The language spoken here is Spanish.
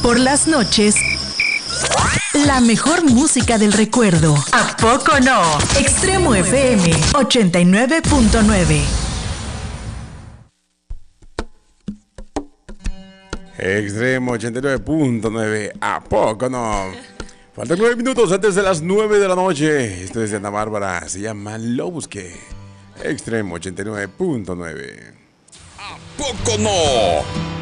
Por las noches, la mejor música del recuerdo. ¿A poco no? Extremo FM 89.9. Extremo 89.9. ¿A poco no? Faltan 9 minutos antes de las 9 de la noche. Esto es de Ana Bárbara. Se llama Lo Busqué. Extremo 89.9. ¿A poco no?